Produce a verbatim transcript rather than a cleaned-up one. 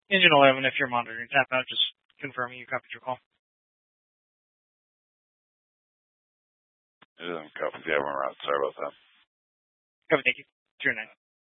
Engine eleven, if you're monitoring tap out, just confirming you copied your call. It doesn't copy. Yeah, we're out. Sorry about that. Copy, thank you. Two nine.